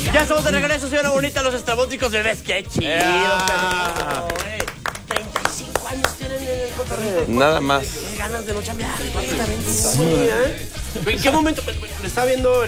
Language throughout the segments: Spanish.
Ya estamos de regreso, señora bonita, los estrabóticos bebés. ¡Qué chido! 35 años tienen en el cotorreo. Nada más. Qué ganas de no chambear. ¿En qué momento? Le estaba viendo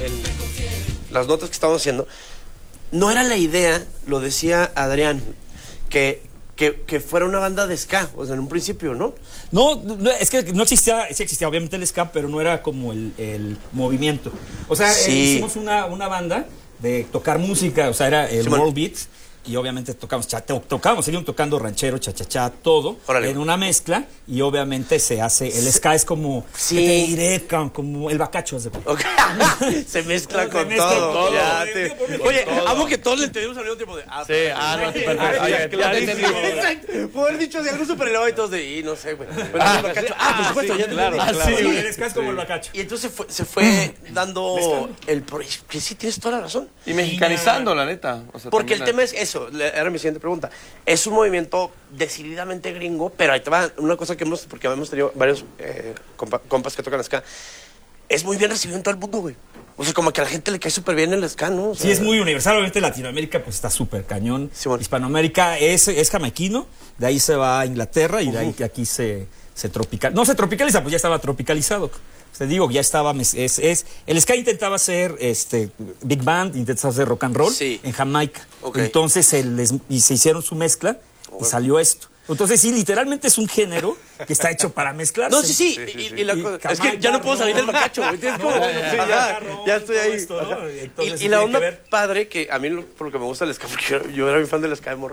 las notas que estábamos haciendo. No era la idea, lo decía Adrián, que fuera una banda de ska, o sea, en un principio, ¿no? No, es que no existía, sí existía obviamente el ska, pero no era como el movimiento. O sea, Sí. hicimos una banda de tocar música, o sea, era el World Beat, y obviamente seguimos tocando ranchero, cha-cha-cha, todo, Órale. en una mezcla, y obviamente se hace, el ska es como, Sí. ¿qué te diré? Como el bacacho. Okay. Se mezcla Se con mezcla todo. con todo. Ya Oye, todo. amo que todos le entendimos al mismo tiempo de... Sí, perfecto. Oye, clarísimo. Exacto. Puedo haber dicho de algo súper elevado y todos de... Y no sé, güey. Pero el bacacho. Por supuesto, sí, ya te claro, entendí. claro. Sí, el ska es como el bacacho. Y entonces se fue dando el... Que sí, tienes toda la razón. Y mexicanizando, la neta. O sea, Porque el también tema es eso, era mi siguiente pregunta. Es un movimiento decididamente gringo, pero ahí te va una cosa que porque hemos tenido varios compas que tocan ska. Es muy bien recibido en todo el mundo, güey. O sea, como que a la gente le cae súper bien el ska, ¿no? O sea, Sí, es muy universal. Obviamente Latinoamérica pues está súper cañón. Sí, bueno. Hispanoamérica es jamaiquino, de ahí se va a Inglaterra y de ahí que aquí se tropicaliza. No se tropicaliza, pues ya estaba tropicalizado. Te digo, ya estaba, el ska intentaba hacer big band, intentaba hacer rock and roll en Jamaica. Okay. Entonces se hicieron su mezcla y salió esto. Entonces sí, literalmente es un género que está hecho para mezclarse. No, sí. Y la cosa, es que ya no puedo salir del bacacho, güey. ¿Entiendes cómo? Ya estoy ahí. Esto, ¿no? Entonces, Y la tiene onda que ver. padre, que a mí por lo que me gusta el ska, porque yo era muy fan del ska de morro,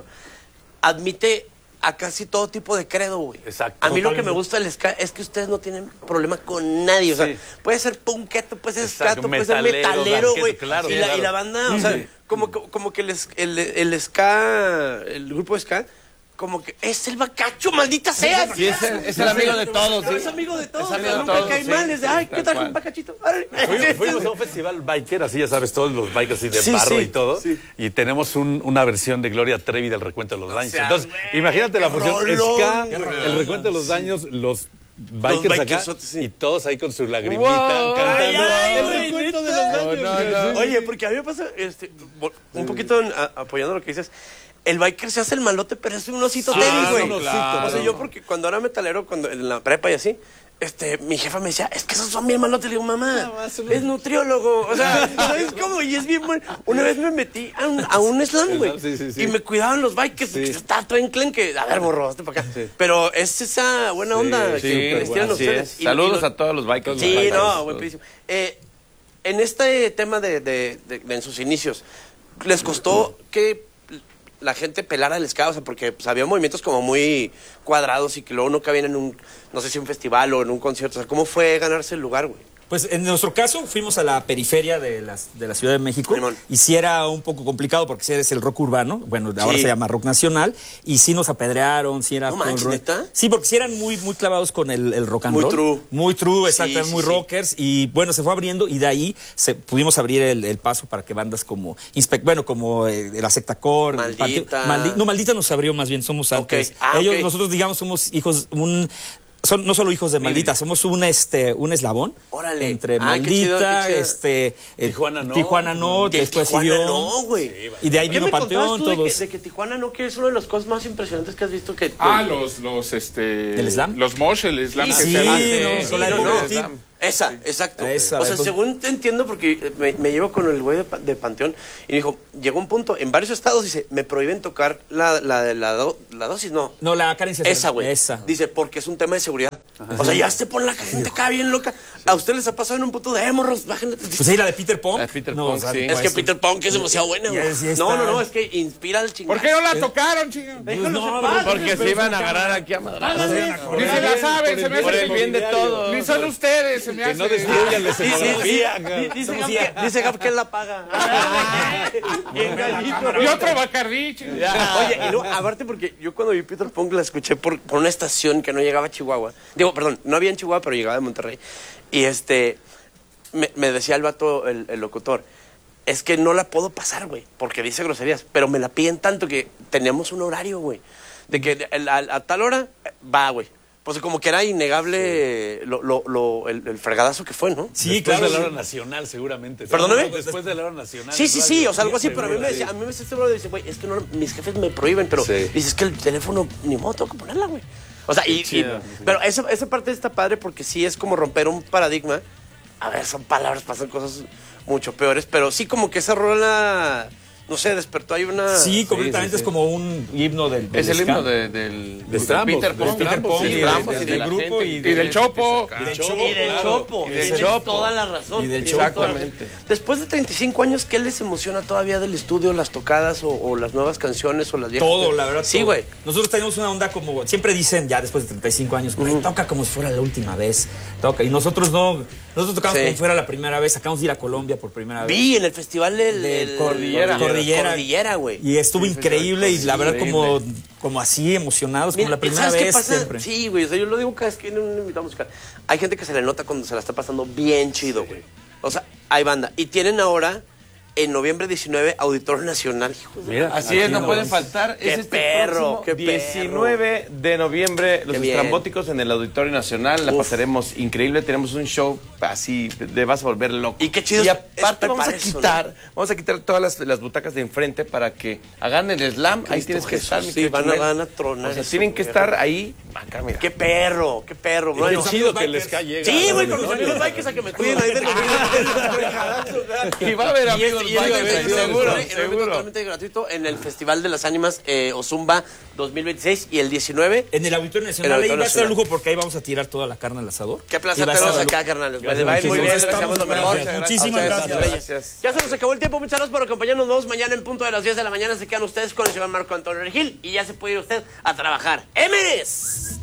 admite a casi todo tipo de credo, güey. Exacto. A mí lo que Totalmente. me gusta del ska es que ustedes no tienen problema con nadie. O sea, puede ser punketo, puede ser Exacto, skato, puede ser metalero, metalero, güey. blanqueto, claro, y claro. la banda, o sea, como que el ska, el grupo de ska, como que es el bacacho, maldita sea. Sí, es el amigo de todos. Pero ¿sí? es amigo de todos, Es amigo de nunca todos, cae sí. mal. Es de, ay, ¿qué Tal traje cual. un bacachito? Órale. Fuimos a un festival biker, así ya sabes, todos los bikers así de Sí, barro sí, y todo. sí. Y tenemos una versión de Gloria Trevi del Recuento de los Daños. seas, Entonces, güey, imagínate la función rolón, ska, qué rolón. el Recuento de los Daños, los bikers acá bikersotes, sí. y todos ahí con su lagrimita Wow. cantando. Ay, el güey, Recuento de neta. los Daños. Oye, porque a mí me pasa, un poquito apoyando lo que dices, el biker se hace el malote, pero es un osito tenis, güey. un osito, O sea, yo porque cuando era metalero, cuando en la prepa y así, mi jefa me decía, es que esos son bien malotes. Le digo, mamá, es nutriólogo. O sea, ¿sabes cómo? Y es bien bueno. Una vez me metí a un slam, güey. Sí. Y me cuidaban los bikers. Porque estaba todo enclenque. A ver, morro, hazte para acá. Pero es esa buena onda Sí, que les tiran así ustedes. es. Saludos a todos los bikers. Sí, los bikers. no, buenísimo. En este tema de en sus inicios, ¿les costó que la gente pelara el ska? O sea, porque pues, había movimientos como muy cuadrados y que luego no cabían en un, no sé si un festival o en un concierto. O sea, ¿cómo fue ganarse el lugar, güey? Pues en nuestro caso fuimos a la periferia de la Ciudad de México Simón. y sí era un poco complicado porque sí es el rock urbano, bueno, ahora Sí. se llama rock nacional, y sí nos apedrearon, sí era... No manches, ¿neta? Sí, porque sí eran muy clavados con el rock and Muy roll. true. Muy true, Sí, exactamente, sí, muy sí. rockers, y bueno, se fue abriendo y de ahí pudimos abrir el paso para que bandas como, como la Secta Core, Maldita. Maldita nos abrió más bien, somos antes. Ah, Ellos, ok. nosotros digamos somos hijos, no solo hijos de Maldita, somos un eslabón. Órale. Entre Ah, qué chido, Maldita, qué chido. Tijuana no. De después Tijuana siguió. no, güey. Y de ahí ¿Qué vino me contabas Panteón, tú de todos. que Tijuana no, que es una de las cosas más impresionantes que has visto que... ¿El slam? Los mosh, el slam Sí, que se hace. no, Sí, Solar no, no. Boom, Slam. Esa, exacto. Esa, o sea, entonces- según te entiendo, porque me llevo con el güey de Panteón y me dijo, llegó un punto, en varios estados, dice, me prohíben tocar la dosis, no. No, la carencia. Esa, güey. Esa. Dice, porque es un tema de seguridad. O sea, ya se pone la gente acá bien loca. ¿A ustedes les ha pasado en un punto de morros? Bájenle. Pues sí, la de Peter Pong. La de Peter No, Pong, o sea, sí. Es que Peter Punk es demasiado buena, güey. sí está. No, es que inspira al chingado. ¿Por qué no la tocaron, chingón? Porque se iban a agarrar aquí a madrazos. Ni se la saben, se me Por hace el bien de todos. Ni son ustedes, se me hace. No destruyan la Sí, escenografía. dice Gab que él la paga. Bien gallito. Y otro Bacardí, chingón. Oye, y luego, aparte porque yo cuando vi Peter Punk la escuché por una estación que no llegaba a Chihuahua. Digo, perdón, no había en Chihuahua, pero llegaba de Monterrey. Y me decía el vato, el locutor, es que no la puedo pasar, güey, porque dice groserías, pero me la piden tanto que teníamos un horario, güey, de que a tal hora va, güey. pues como que era innegable el fregadazo que fue, ¿no? Sí, Después claro. de la hora nacional, seguramente. ¿Perdóname? Después de la hora nacional. Sí, o sea, algo así, pero a mí me Seguro, decía, a mí me decía este brother, dice, güey, es que no, mis jefes me prohíben, pero Sí. dices que el teléfono, ni modo, tengo que ponerla, güey. O sea, pero esa parte está padre porque sí es como romper un paradigma. A ver, son palabras, pasan cosas mucho peores, pero sí como que esa rola, no sé, despertó ahí una... Sí, completamente es como un himno del Es el ska. himno del Strambos, Peter de Pong. Peter Pong Sí, y de del- Strambos del de la grupo gente y que del Chopo. saca. Y del Y del claro. Chopo, Y del tienes Chopo. toda la razón. Y del tienes Chopo. toda la razón. Exactamente. Después de 35 años, ¿qué les emociona todavía del estudio, las tocadas o las nuevas canciones o las viejas? Todo, la verdad. Sí, todo. güey. Nosotros tenemos una onda como, siempre dicen ya después de 35 años, güey, toca como si fuera la última vez. Toca. Y nosotros no, nosotros tocamos Sí. como si fuera la primera vez. Acabamos de ir a Colombia por primera vez. Vi en el festival Del Cordillera. Cordillera, güey. Y estuvo increíble y la verdad increíble. como así emocionados, como Mira, la primera ¿sabes qué vez pasa? siempre. Sí, güey, o sea, yo lo digo cada vez que viene un invitado musical. Hay gente que se le nota cuando se la está pasando bien chido, güey. O sea, hay banda. Y tienen ahora, en noviembre 19, Auditorio Nacional. Hijos de Mira, Así es, no puede faltar. Qué Es este perro, próximo qué 19 de noviembre, Los Qué bien. Estrambóticos en el Auditorio Nacional. La Uf. pasaremos increíble. Tenemos un show así, de vas a volver loco. Y qué chido Y es aparte vamos a preparar eso, quitar todas las butacas de enfrente para que hagan el slam. Ahí Cristo tienes que Jesús, estar, mi sí, querido van Chumel. a tronar O sea, eso, tienen que güey. estar ahí. Acá, mira. Qué perro, qué perro. Qué Bueno, chido que el ska llega. sí, güey, con mis amigos bikers a que me cuiden ahí de los Y va a haber amigos y es bikers ahí, seguro, un evento seguro. totalmente gratuito en el Festival de las Ánimas Ozumba 2026 y el 19. En el Auditorio Nacional, El ahí Auditorio va a ser Nacional. lujo porque ahí vamos a tirar toda la carne al asador. Qué Y placer va a estar tenerlos de acá, lujo. carnales. Gracias, Va a ir muy bien, muchísimas les deseamos lo mejor. gracias. Muchísimas Muchas gracias. Ya se nos acabó el tiempo, muchas gracias por acompañarnos. Nos vemos mañana en punto de las 10 de la mañana. Se quedan ustedes con el señor Marco Antonio Regil y ya se puede ir usted a trabajar. ¡Emes!